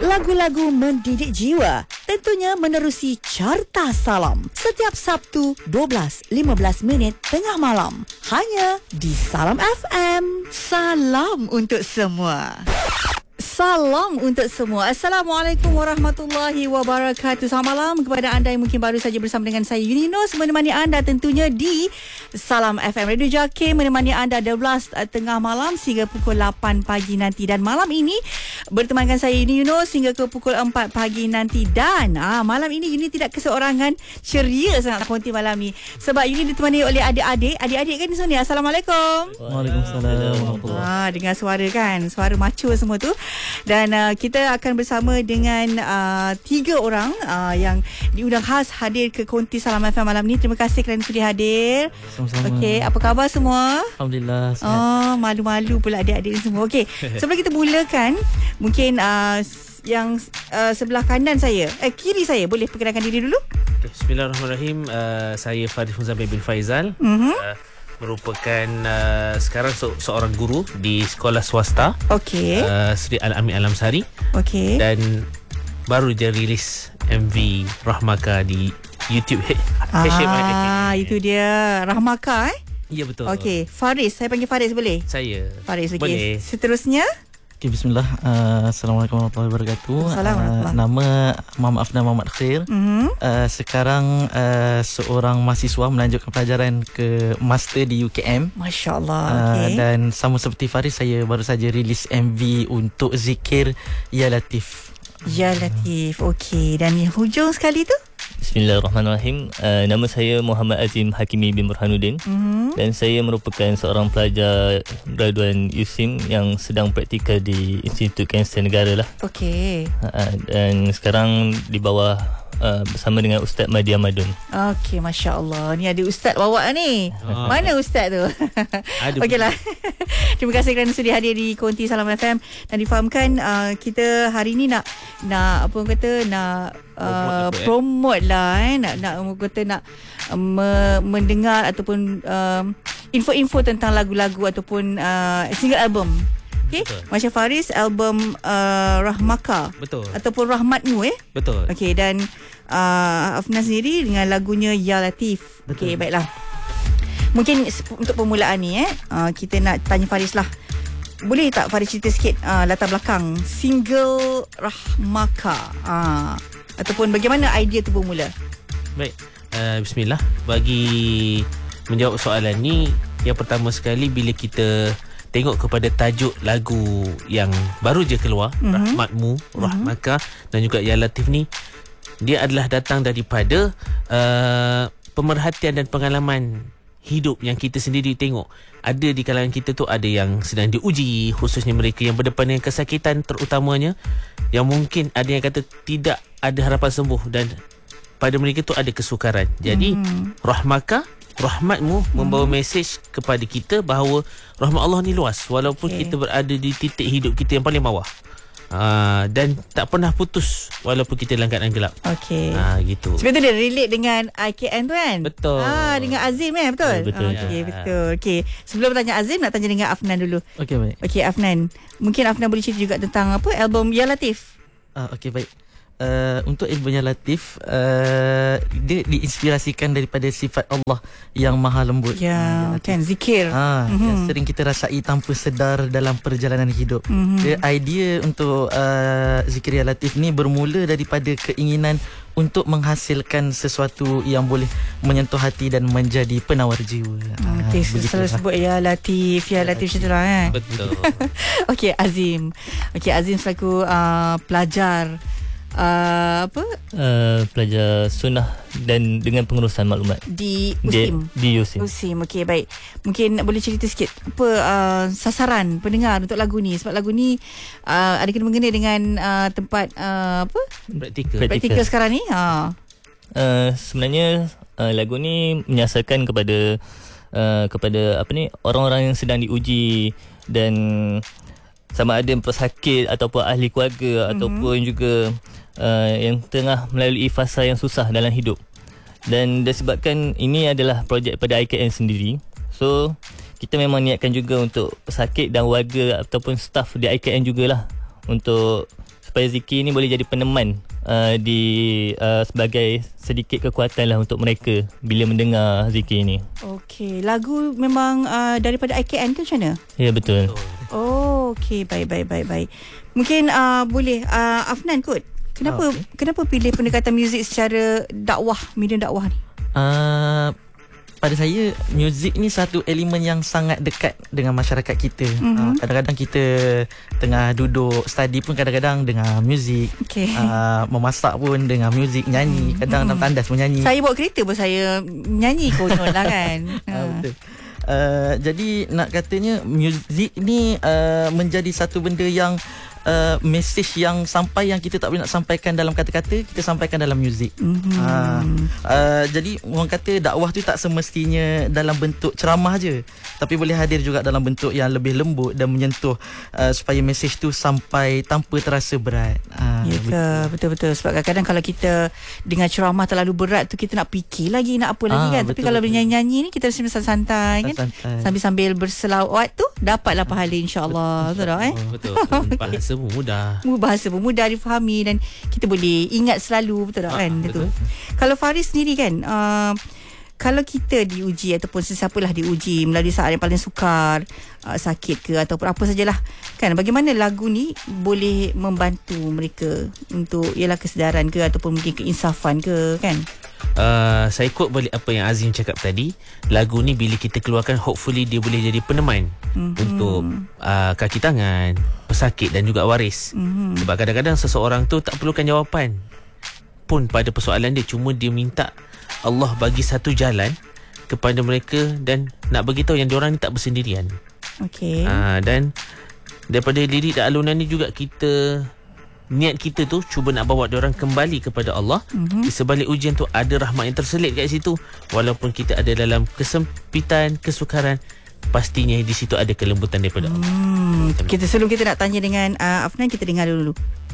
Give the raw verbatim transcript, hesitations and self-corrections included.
lagu-lagu mendidik jiwa, tentunya menerusi Carta Salam setiap Sabtu dua belas lima belas minit tengah malam, hanya di Salam F M. Salam untuk semua. Salam untuk semua. Assalamualaikum warahmatullahi wabarakatuh. Selamat malam kepada anda yang mungkin baru saja bersama dengan saya Yuni Yunus, menemani anda tentunya di Salam F M Radio Jakir, menemani anda dua belas tengah malam sehingga pukul lapan pagi nanti. Dan malam ini bertemankan saya Yuni Yunus hingga ke pukul empat pagi nanti. Dan ah, malam ini Yuni tidak keseorangan, ceria sangat konti malam ni sebab Yuni ditemani oleh adik-adik. Adik-adik kan di sini. Assalamualaikum. Waalaikumsalam. Ah, dengar suara kan, suara macho semua tu. Dan uh, kita akan bersama dengan uh, tiga orang uh, yang diundang khas hadir ke konti Salam F M malam ni. Terima kasih kerana sudi hadir. Sama-sama. Okey, apa khabar semua? Alhamdulillah. Sihat. Oh, malu-malu pula adik-adik ni semua. Okey, sebelum kita mulakan, mungkin uh, yang uh, sebelah kanan saya, eh kiri saya, boleh perkenalkan diri dulu? Okay, Bismillahirrahmanirrahim. Uh, saya Faris Muzammil bin Faizal. Mhm. Uh, merupakan uh, sekarang se- seorang guru di sekolah swasta, Okey. uh, Sri Al-Amin Alamsari, Okey. dan baru je rilis M V Rahmaka di YouTube. Ah, itu dia Rahmaka eh. Ya, betul. Okey, Faris, saya panggil Faris boleh? Saya Faris, okey. boleh. Seterusnya Okay, bismillah. Uh, Assalamualaikum warahmatullahi wabarakatuh. Assalamualaikum. Uh, nama Muhammad Afnan Muhammad Khair. Mhm. Uh, sekarang uh, seorang mahasiswa melanjutkan pelajaran ke master di U K M. Masya-Allah. Uh, Okey. dan sama seperti Faris, saya baru saja rilis M V untuk Zikir Ya Latif. Ya Latif. Okey, dan yang hujung sekali tu? Bismillahirrahmanirrahim. Uh, nama saya Muhammad Azim Hakimi bin Burhanuddin, Mhm. dan saya merupakan seorang pelajar graduan U S I M yang sedang praktikal di Institut Kanser Negara lah. Okey. Uh, dan sekarang di bawah uh, bersama dengan Ustaz Madi Ahmadun. Okey, masya-Allah. Ni ada ustaz bawa ni. Ah. Mana ustaz tu? Ada. Okeylah. Terima kasih kerana sudi hadir di Konti Salam F M, dan difahamkan uh, kita hari ni nak nak apa orang kata nak uh, Promote apa, eh? promote lah eh nak nak orang kata nak uh, me, mendengar ataupun uh, info-info tentang lagu-lagu ataupun uh, single album. Okey, Betul. Masya Faris album uh, Rahmaka Betul. ataupun Rahmatmu eh. Betul. Okey, dan uh, Afnan sendiri dengan lagunya Ya Latif. Okey, baiklah. Mungkin sep- untuk permulaan ni eh uh, kita nak tanya Faris lah. Boleh tak Faris cerita sikit uh, latar belakang single Rahmaka? Uh, ataupun bagaimana idea tu bermula? Baik. Uh, Bismillah. Bagi menjawab soalan ni, yang pertama sekali bila kita tengok kepada tajuk lagu yang baru je keluar, Mhm. Rahmatmu, Rahmaka, dan juga Ya Latif ni, dia adalah datang daripada uh, pemerhatian dan pengalaman hidup yang kita sendiri tengok. Ada di kalangan kita tu ada yang sedang diuji, khususnya mereka yang berdepan dengan kesakitan terutamanya, yang mungkin ada yang kata tidak ada harapan sembuh, dan pada mereka tu ada kesukaran. Jadi Mhm. Rahmaka, Rahmatmu membawa mesej kepada kita bahawa rahmat Allah ni luas, walaupun Okey. kita berada di titik hidup kita yang paling bawah. Uh, dan tak pernah putus walaupun kita dalam keadaan gelap. Okey. Ah, gitu. Sebab tu dia relate dengan I K N tu kan? Betul. Ah, dengan Azim eh, betul? Oh, betul. Okey, Ya. betul. Okey. Sebelum tanya Azim, nak tanya dengan Afnan dulu. Okey, baik. Okey, Afnan. Mungkin Afnan boleh cerita juga tentang apa album Ya Latif. Uh, Okey, baik. Uh, untuk ilmu yang latif, uh, dia diinspirasikan daripada sifat Allah yang maha lembut. Ya, Ah, kan zikir. Ah, Mhm. yang sering kita rasai tanpa sedar dalam perjalanan hidup. Mhm. Dia idea untuk uh, Zikir Ya Latif ni bermula daripada keinginan untuk menghasilkan sesuatu yang boleh menyentuh hati dan menjadi penawar jiwa. Ah, Okey, begitulah. selalu sebut Ya Latif, Ya Latif macam tu lah kan. Betul. Okey, Azim. Okey, Azim selaku uh, pelajar uh, apa Uh, pelajar sunnah dan dengan pengurusan maklumat di U S I di, M. di U S I M. U S I M. Okey, baik. Mungkin boleh cerita sikit apa uh, sasaran pendengar untuk lagu ni, sebab lagu ni uh, ada kena mengena dengan uh, tempat uh, apa Praktikal. Praktikal. praktikal sekarang ni. Ha. Uh, sebenarnya uh, lagu ni menyasarkan kepada uh, kepada apa ni, orang-orang yang sedang diuji, dan sama ada pesakit ataupun ahli keluarga, mm-hmm. ataupun juga uh, yang tengah melalui fasa yang susah dalam hidup. Dan disebabkan ini adalah projek pada I K N sendiri, so kita memang niatkan juga untuk pesakit dan warga ataupun staff di I K N jugalah untuk supaya zikir ni boleh jadi peneman uh, di uh, sebagai sedikit kekuatan lah untuk mereka bila mendengar zikir ni. Okey, lagu memang uh, daripada I K N ke macam mana? Ya, betul. Oh, okey, baik baik baik baik. Mungkin uh, boleh uh, Afnan kot. Kenapa oh, okay. kenapa pilih pendekatan muzik secara dakwah, medium dakwah ni? Uh, pada saya, muzik ni satu elemen yang sangat dekat dengan masyarakat kita. Mm-hmm. Uh, kadang-kadang kita tengah duduk study pun kadang-kadang dengar muzik. Okay. Uh, memasak pun dengar muzik, nyanyi. Kadang dalam tandas pun nyanyi. Saya bawa kereta pun saya nyanyi konyol lah kan. uh, betul. Uh, jadi nak katanya muzik ni uh, menjadi satu benda yang Uh, message yang sampai yang kita tak boleh nak sampaikan dalam kata-kata, kita sampaikan dalam muzik. Mm-hmm. Uh, uh, jadi orang kata dakwah tu tak semestinya dalam bentuk ceramah je, tapi boleh hadir juga dalam bentuk yang lebih lembut dan menyentuh uh, supaya message tu sampai tanpa terasa berat. Uh, ya ke? Betul-betul. Sebab kadang-kadang kalau kita dengar ceramah terlalu berat tu, kita nak fikir lagi, nak apa lagi uh, kan. Betul, tapi kalau nyanyi-nyanyi ni kita mesti santai kan. Sambil-sambil berselawat tu dapatlah pahala, insya-Allah. Betul tak eh? Oh, betul. Bahasa pun mudah. Bahasa pun mudah difahami dan kita boleh ingat selalu, betul tak kan? Ah, betul. Kalau Faris sendiri kan, uh, kalau kita diuji ataupun sesiapalah diuji melalui saat yang paling sukar, uh, sakit ke ataupun apa sajalah kan, bagaimana lagu ni boleh membantu mereka untuk ialah kesedaran ke ataupun mungkin keinsafan ke kan? Uh, saya quote balik apa yang Azim cakap tadi. Lagu ni bila kita keluarkan, hopefully dia boleh jadi peneman mm-hmm. untuk uh, kaki tangan, pesakit dan juga waris. Mm-hmm. Sebab kadang-kadang seseorang tu tak perlukan jawapan pun pada persoalan dia, cuma dia minta Allah bagi satu jalan kepada mereka dan nak beritahu yang diorang ni tak bersendirian. Okay. Uh, dan daripada lirik dan alunan ni juga kita, niat kita tu cuba nak bawa diorang kembali kepada Allah. Mm-hmm. Di sebalik ujian tu ada rahmat yang terselit kat situ. Walaupun kita ada dalam kesempitan, kesukaran, pastinya di situ ada kelembutan daripada Allah. Hmm. Kita sebelum kita nak tanya dengan uh, Afnan, kita dengar dulu.